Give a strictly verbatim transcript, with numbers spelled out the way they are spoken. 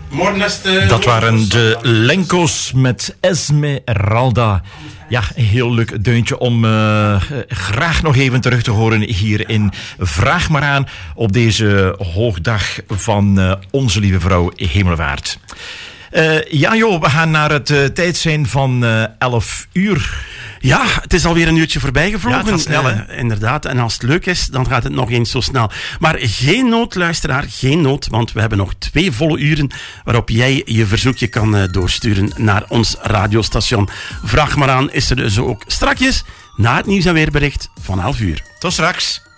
Morgen. Dat waren de Lenko's met Esmeralda. Ja, een heel leuk deuntje om uh, graag nog even terug te horen hier in Vraag maar aan op deze hoogdag van uh, Onze Lieve Vrouw Hemelvaart. Uh, ja joh, we gaan naar het uh, tijd zijn van uh, elf uur. Ja, het is alweer een uurtje voorbij gevlogen. Ja, het gaat snel, hè? Uh, inderdaad, en als het leuk is, dan gaat het nog eens zo snel. Maar geen nood, luisteraar, geen nood, want we hebben nog twee volle uren waarop jij je verzoekje kan uh, doorsturen naar ons radiostation. Vraag maar aan, is er dus ook strakjes na het nieuws en weerbericht van elf uur. Tot straks.